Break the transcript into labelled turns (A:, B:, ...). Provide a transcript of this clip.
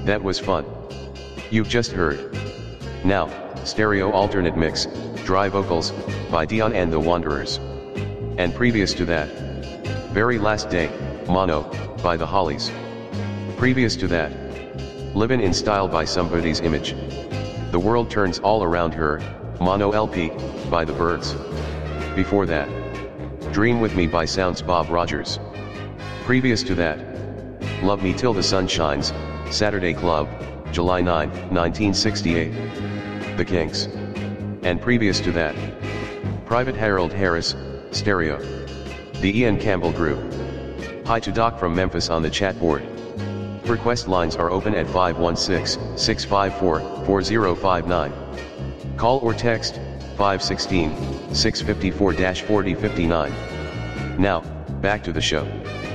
A: That was fun. You've just heard. Now, stereo alternate mix, dry vocals, by Dion and the Wanderers. And previous to that, Very Last Day, mono, by the Hollies. Previous to that, Livin' in Style by Somebody's Image. The World Turns All Around Her, mono LP, by the Byrds. Before that, Dream With Me by Sounds Bob Rogers. Previous to that, Love Me Till the Sun Shines, Saturday Club, July 9, 1968. The Kinks. And previous to that, Private Harold Harris, Stereo. The Ian Campbell Group. Hi to Doc from Memphis on the chat board. Request lines are open at 516-654-4059. Call or text 516-654-4059. Now, back to the show.